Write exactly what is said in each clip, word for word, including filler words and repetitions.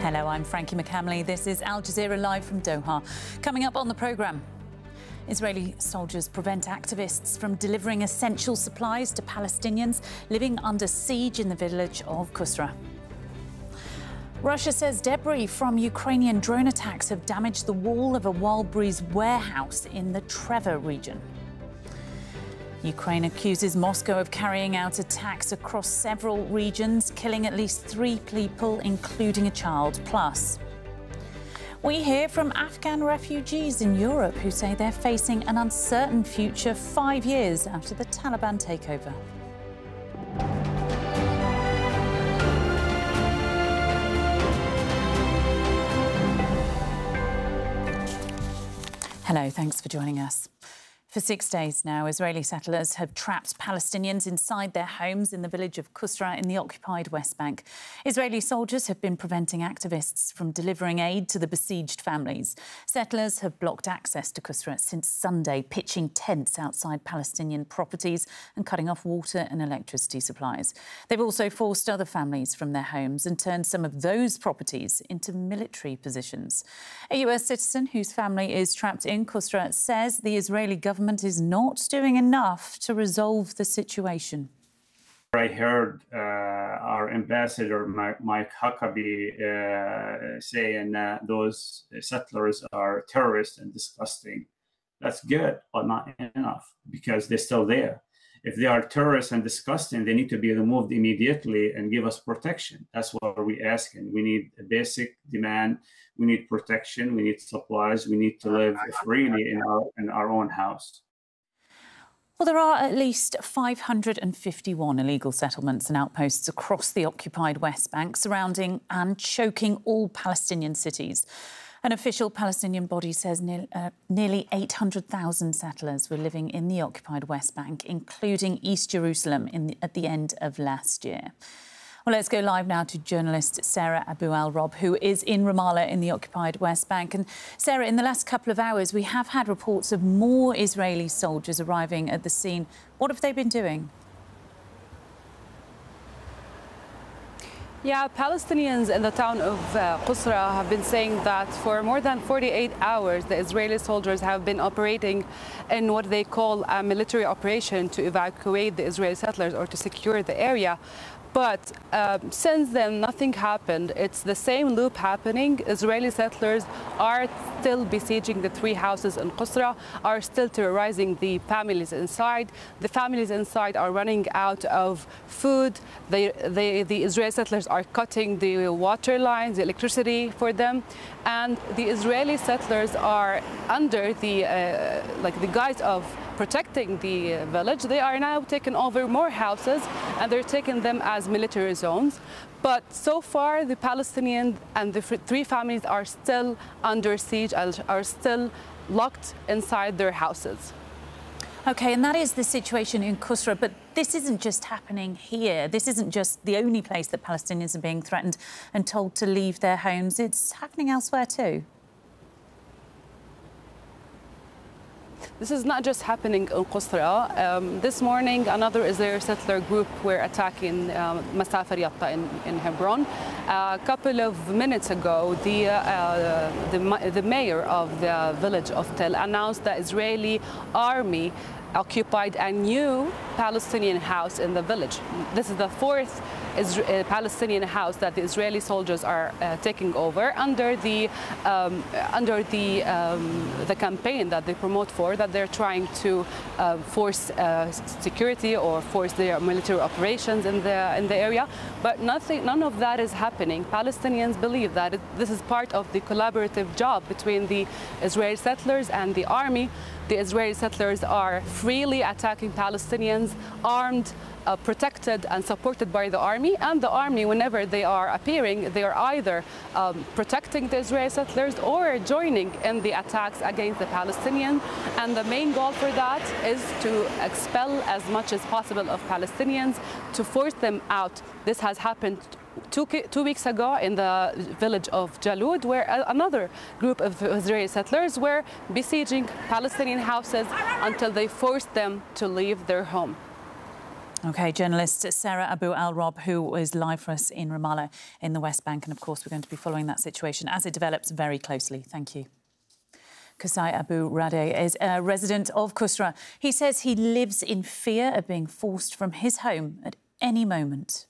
Hello, I'm Frankie McCamley. This is Al Jazeera live from Doha. Coming up on the programme, Israeli soldiers prevent activists from delivering essential supplies to Palestinians living under siege in the village of Kusra. Russia says debris from Ukrainian drone attacks have damaged the wall of a Wildberries warehouse in the Trevor region. Ukraine accuses Moscow of carrying out attacks across several regions, killing at least three people, including a child. Plus, we hear from Afghan refugees in Europe who say they're facing an uncertain future five years after the Taliban takeover. Hello, thanks for joining us. For six days now, Israeli settlers have trapped Palestinians inside their homes in the village of Kusra in the occupied West Bank. Israeli soldiers have been preventing activists from delivering aid to the besieged families. Settlers have blocked access to Kusra since Sunday, pitching tents outside Palestinian properties and cutting off water and electricity supplies. They've also forced other families from their homes and turned some of those properties into military positions. A U S citizen whose family is trapped in Kusra says the Israeli government is not doing enough to resolve the situation. I heard uh, our ambassador, Mike Huckabee, uh, saying uh, those settlers are terrorists and disgusting. That's good, but not enough, because they're still there. If they are terrorists and disgusting, they need to be removed immediately and give us protection. That's what we're asking. We need a basic demand. We need protection. We need supplies. We need to live freely in our, in our own house. Well, there are at least five hundred fifty-one illegal settlements and outposts across the occupied West Bank, surrounding and choking all Palestinian cities. An official Palestinian body says ne uh, nearly eight hundred thousand settlers were living in the occupied West Bank, including East Jerusalem, in the, at the end of last year. Well, let's go live now to journalist Sarah Abu Al-Rob, who is in Ramallah in the occupied West Bank. And Sarah, in the last couple of hours, we have had reports of more Israeli soldiers arriving at the scene. What have they been doing? Yeah, Palestinians in the town of uh, Kusra have been saying that for more than forty-eight hours, the Israeli soldiers have been operating in what they call a military operation to evacuate the Israeli settlers or to secure the area. But um, since then, nothing happened. It's the same loop happening. Israeli settlers are still besieging the three houses in Kusra, are still terrorizing the families inside. The families inside are running out of food. They, they, the Israeli settlers are cutting the water lines, the electricity for them. And the Israeli settlers are under the, uh, like the guise of protecting the village. They are now taking over more houses and they're taking them as military zones. But so far, the Palestinians and the three families are still under siege, are still locked inside their houses. OK, and that is the situation in Kusra, but this isn't just happening here. This isn't just the only place that Palestinians are being threatened and told to leave their homes. It's happening elsewhere too. This is not just happening in Kusra. Um, this morning, another Israeli settler group were attacking um, Masafer Yatta in, in Hebron. Uh, a couple of minutes ago, the, uh, the, the mayor of the village of Tel announced that Israeli army occupied a new Palestinian house in the village. This is the fourth Isra- uh, Palestinian house that the Israeli soldiers are uh, taking over under the um, under the um, the campaign that they promote for, that they're trying to uh, force uh, security or force their military operations in the in the area. But nothing, none of that is happening. Palestinians believe that it, this is part of the collaborative job between the Israeli settlers and the army. The Israeli settlers are freely attacking Palestinians, armed, uh, protected and supported by the army. And the army, whenever they are appearing, they are either um, protecting the Israeli settlers or joining in the attacks against the Palestinians. And the main goal for that is to expel as much as possible of Palestinians, to force them out. This has happened Two, two weeks ago in the village of Jalud, where another group of Israeli settlers were besieging Palestinian houses until they forced them to leave their home. OK, journalist Sarah Abu Al-Rob, who is live for us in Ramallah in the West Bank. And, of course, we're going to be following that situation as it develops very closely. Thank you. Qusay Abu Radeh is a resident of Kusra. He says he lives in fear of being forced from his home at any moment.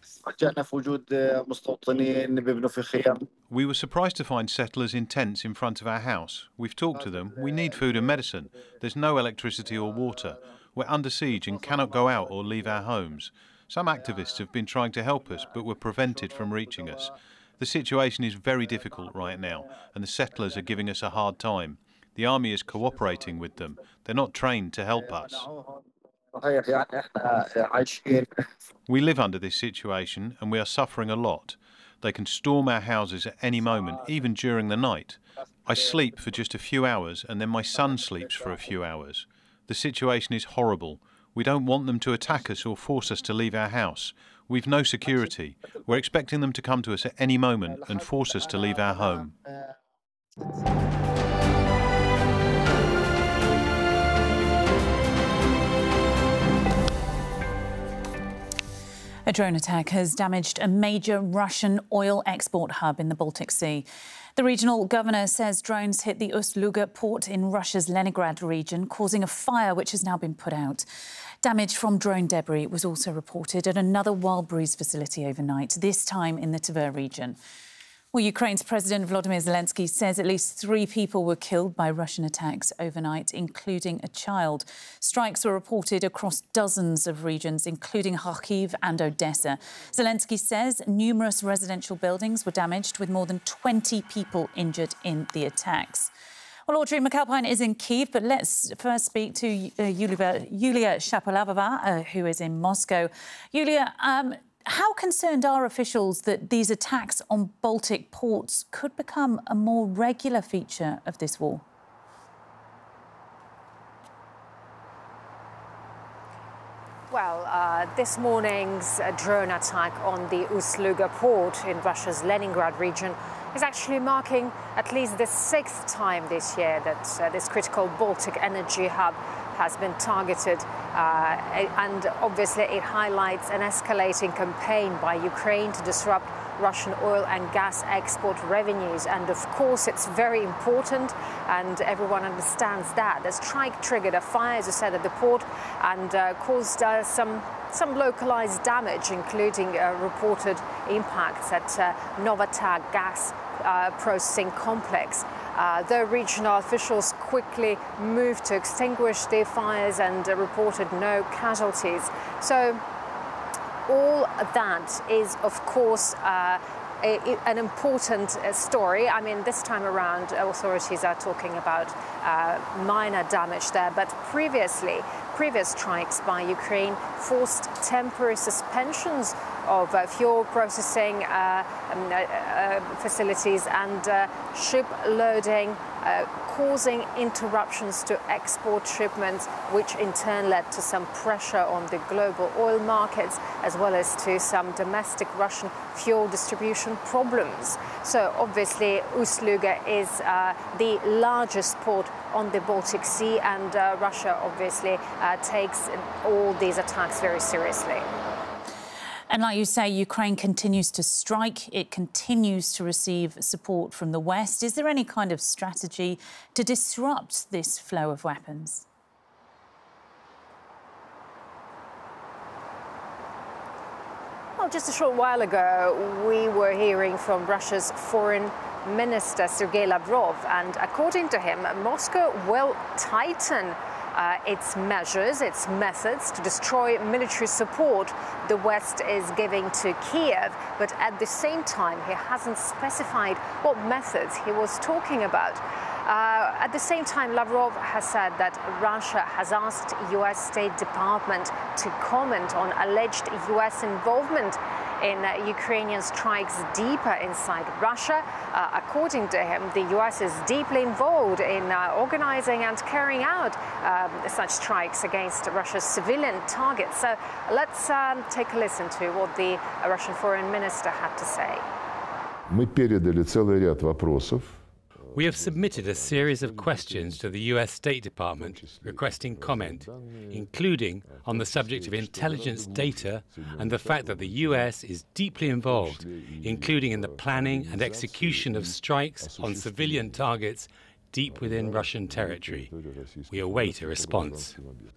We were surprised to find settlers in tents in front of our house. We've talked to them. We need food and medicine. There's no electricity or water. We're under siege and cannot go out or leave our homes. Some activists have been trying to help us, but were prevented from reaching us. The situation is very difficult right now, and the settlers are giving us a hard time. The army is cooperating with them. They're not trained to help us. We live under this situation, and we are suffering a lot. They can storm our houses at any moment, even during the night. I sleep for just a few hours, and then my son sleeps for a few hours. The situation is horrible. We don't want them to attack us or force us to leave our house. We've no security. We're expecting them to come to us at any moment and force us to leave our home. A drone attack has damaged a major Russian oil export hub in the Baltic Sea. The regional governor says drones hit the Ust-Luga port in Russia's Leningrad region, causing a fire which has now been put out. Damage from drone debris was also reported at another Wildberries facility overnight, this time in the Tver region. Well, Ukraine's President Volodymyr Zelensky says at least three people were killed by Russian attacks overnight, including a child. Strikes were reported across dozens of regions, including Kharkiv and Odessa. Zelensky says numerous residential buildings were damaged, with more than twenty people injured in the attacks. Well, Audrey McAlpine is in Kyiv, but let's first speak to uh, Yulia, Yulia Shapovalova, uh, who is in Moscow. Yulia, um, how concerned are officials that these attacks on Baltic ports could become a more regular feature of this war? Well, uh, this morning's uh, drone attack on the Ust-Luga port in Russia's Leningrad region is actually marking at least the sixth time this year that uh, this critical Baltic energy hub has been targeted. Uh, and obviously it highlights an escalating campaign by Ukraine to disrupt Russian oil and gas export revenues. And of course, it's very important, and everyone understands that. The strike triggered a fire, as I said, at the port and uh, caused uh, some some localized damage, including uh, reported impacts at uh, Novatek gas uh, processing complex. Uh, the regional officials quickly moved to extinguish the fires and uh, reported no casualties. So all that is, of course, uh, a, an important uh, story. I mean, this time around, authorities are talking about uh, minor damage there, but previously, previous strikes by Ukraine forced temporary suspensions of uh, fuel processing uh, um, uh, uh, facilities and uh, ship loading, uh, causing interruptions to export shipments, which in turn led to some pressure on the global oil markets, as well as to some domestic Russian fuel distribution problems. So obviously, Ust-Luga is uh, the largest port on the Baltic Sea, and uh, Russia obviously uh, takes all these attacks very seriously. And like you say, Ukraine continues to strike. It continues to receive support from the West. Is there any kind of strategy to disrupt this flow of weapons? Well, just a short while ago, we were hearing from Russia's foreign minister, Sergei Lavrov, and according to him, Moscow will tighten Uh, its measures, its methods to destroy military support the West is giving to Kiev. But at the same time, he hasn't specified what methods he was talking about. Uh, at the same time, Lavrov has said that Russia has asked U S State Department to comment on alleged U S involvement in uh, Ukrainian strikes deeper inside Russia. Uh, according to him, the U S is deeply involved in uh, organizing and carrying out um, such strikes against Russia's civilian targets. So let's um, take a listen to what the Russian foreign minister had to say. Мы передали целый ряд вопросов. We have submitted a series of questions to the U S State Department requesting comment, including on the subject of intelligence data and the fact that the U S is deeply involved, including in the planning and execution of strikes on civilian targets deep within Russian territory. We await a response.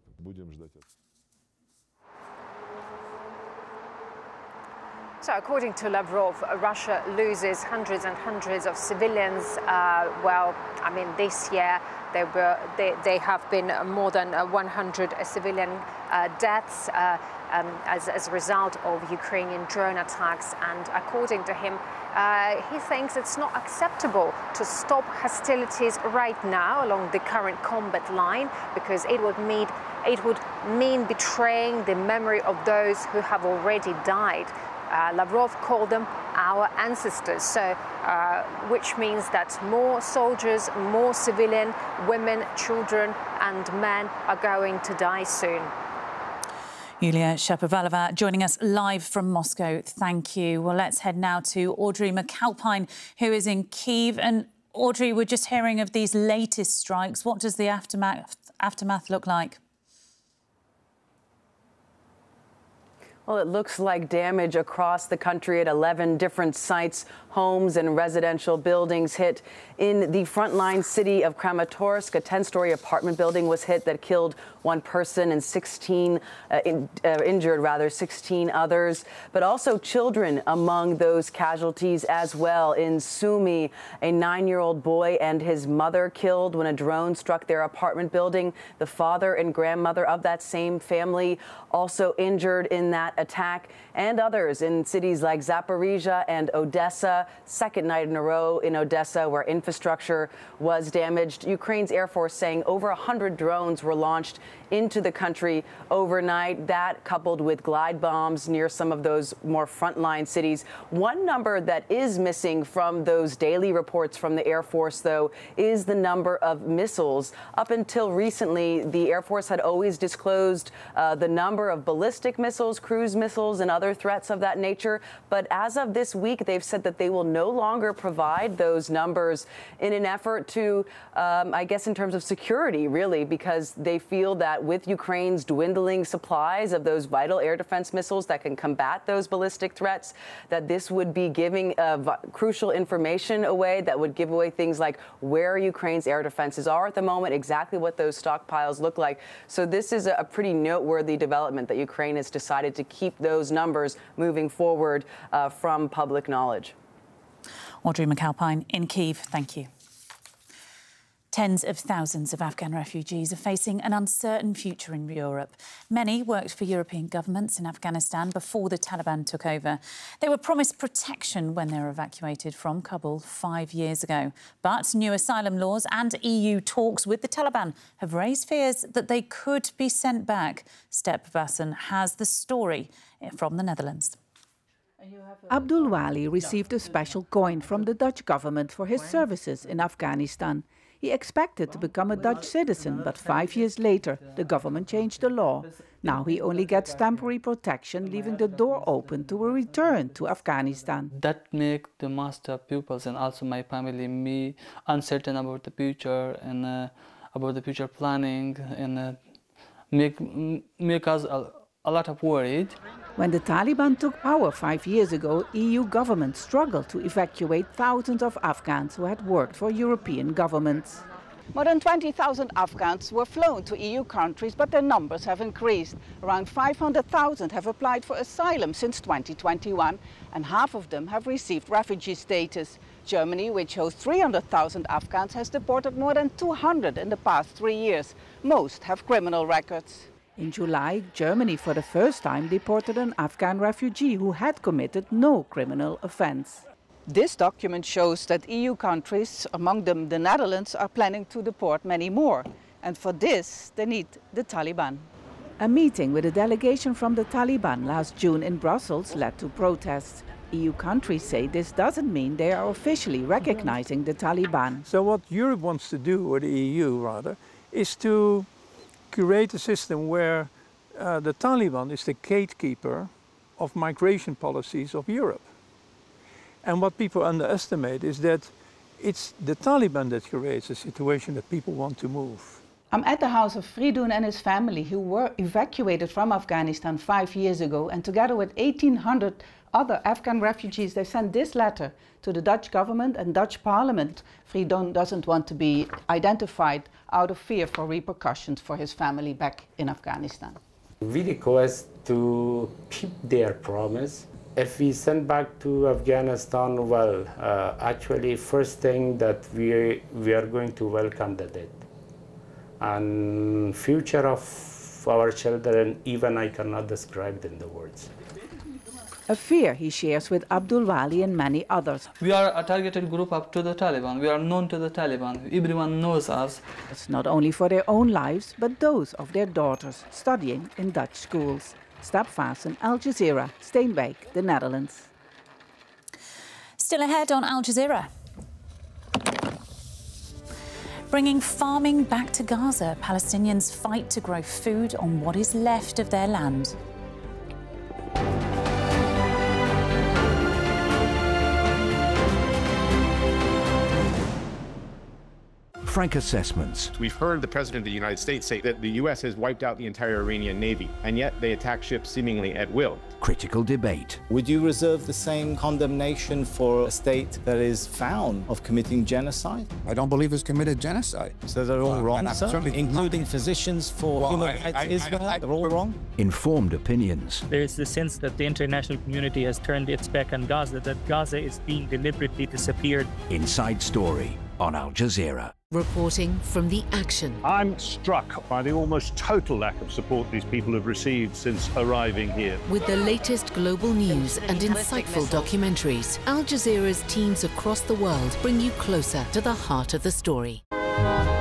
So according to Lavrov, Russia loses hundreds and hundreds of civilians. Uh, well, I mean, this year there were, they, they have been more than one hundred civilian uh, deaths uh, um, as, as a result of Ukrainian drone attacks. And according to him, uh, he thinks it's not acceptable to stop hostilities right now along the current combat line, because it would mean, it would mean betraying the memory of those who have already died. Uh, Lavrov called them our ancestors, so uh, which means that more soldiers, more civilian women, children and men are going to die soon. Yulia Shapovalova joining us live from Moscow. Thank you. Well, let's head now to Audrey McAlpine, who is in Kyiv. And Audrey, we're just hearing of these latest strikes. What does the aftermath, aftermath look like? Well, it looks like damage across the country at eleven different sites. Homes and residential buildings hit. In the frontline city of Kramatorsk, a ten-story apartment building was hit that killed one person and sixteen uh, in, uh, injured, rather, sixteen others. But also children among those casualties as well. In Sumy, a nine-year-old boy and his mother killed when a drone struck their apartment building. The father and grandmother of that same family also injured in that attack, and others in cities like Zaporizhia and Odessa. Second night in a row in Odessa where infrastructure was damaged. Ukraine's Air Force saying over one hundred drones were launched into the country overnight. That coupled with glide bombs near some of those more frontline cities. One number that is missing from those daily reports from the Air Force, though, is the number of missiles. Up until recently, the Air Force had always disclosed uh, the number of ballistic missiles, cruise missiles, and other threats of that nature. But as of this week, they've said that they will no longer provide those numbers in an effort to, um, I guess, in terms of security, really, because they feel that with Ukraine's dwindling supplies of those vital air defense missiles that can combat those ballistic threats, that this would be giving uh, crucial information away that would give away things like where Ukraine's air defenses are at the moment, exactly what those stockpiles look like. So this is a pretty noteworthy development that Ukraine has decided to keep those numbers moving forward uh, from public knowledge. Audrey McAlpine in Kyiv, thank you. Tens of thousands of Afghan refugees are facing an uncertain future in Europe. Many worked for European governments in Afghanistan before the Taliban took over. They were promised protection when they were evacuated from Kabul five years ago. But new asylum laws and E U talks with the Taliban have raised fears that they could be sent back. Step Vassen has the story from the Netherlands. Abdul Wali received a special coin from the Dutch government for his services in Afghanistan. He expected to become a Dutch citizen, but five years later, the government changed the law. Now he only gets temporary protection, leaving the door open to a return to Afghanistan. That makes the master pupils and also my family, me, uncertain about the future and uh, about the future planning, and uh, make, make us a, a lot of worried. When the Taliban took power five years ago, E U governments struggled to evacuate thousands of Afghans who had worked for European governments. More than twenty thousand Afghans were flown to E U countries, but their numbers have increased. Around five hundred thousand have applied for asylum since twenty twenty-one, and half of them have received refugee status. Germany, which hosts three hundred thousand Afghans, has deported more than two hundred in the past three years. Most have criminal records. In July, Germany for the first time deported an Afghan refugee who had committed no criminal offense. This document shows that E U countries, among them the Netherlands, are planning to deport many more. And for this, they need the Taliban. A meeting with a delegation from the Taliban last June in Brussels led to protests. E U countries say this doesn't mean they are officially recognizing the Taliban. So what Europe wants to do, or the E U rather, is to create a system where uh, the Taliban is the gatekeeper of migration policies of Europe. And what people underestimate is that it's the Taliban that creates a situation that people want to move. I'm at the house of Fridoun and his family, who were evacuated from Afghanistan five years ago, and together with eighteen hundred other Afghan refugees, they sent this letter to the Dutch government and Dutch parliament. Fridoun doesn't want to be identified out of fear for repercussions for his family back in Afghanistan. We request to keep their promise. If we send back to Afghanistan, well, uh, actually, first thing that we, we are going to welcome the dead. And future of our children, even I cannot describe in the words. A fear he shares with Abdul Wali and many others. We are a targeted group up to the Taliban. We are known to the Taliban. Everyone knows us. It's not only for their own lives, but those of their daughters studying in Dutch schools. Stap Vassen, Al Jazeera, Steenwijk, the Netherlands. Still ahead on Al Jazeera. Bringing farming back to Gaza, Palestinians fight to grow food on what is left of their land. Frank Assessments. We've heard the President of the United States say that the U S has wiped out the entire Iranian Navy, and yet they attack ships seemingly at will. Critical debate. Would you reserve the same condemnation for a state that is found of committing genocide? I don't believe it's committed genocide. So they're all uh, wrong, sir? Including physicians for well, human rights I, I, Israel? I, I, they're all wrong? Informed opinions. There is the sense that the international community has turned its back on Gaza, that Gaza is being deliberately disappeared. Inside Story on Al Jazeera. Reporting from the action. I'm struck by the almost total lack of support these people have received since arriving here. With the latest global news and insightful documentaries, Al Jazeera's teams across the world bring you closer to the heart of the story.